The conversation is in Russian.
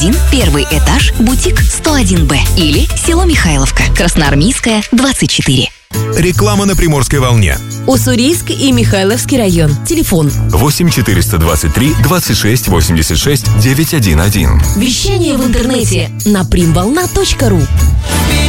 Первый этаж, бутик 101Б. Или село Михайловка, Красноармейская, 24. Реклама на Приморской волне. Уссурийск и Михайловский район. Телефон 8 423 26 86 911. Вещание в интернете на primvolna.ru.